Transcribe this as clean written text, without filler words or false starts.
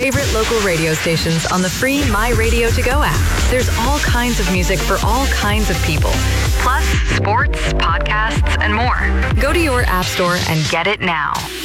Favorite local radio stations on the free My Radio To Go app. There's all kinds of music for all kinds of people. Plus, sports, podcasts, and more. Go to your app store and get it now.